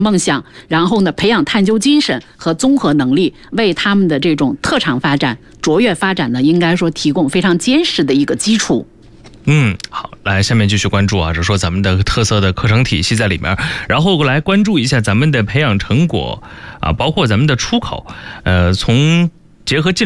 梦想，然后呢，培养探究精神和综合能力，为他们的这种特长发展、卓越发展呢，应该说提供非常坚实的一个基础。 好，来下面继续关注啊，这说咱们的特色的课程体系在里面，然后来关注一下咱们的培养成果啊，包括咱们的出口，从结合这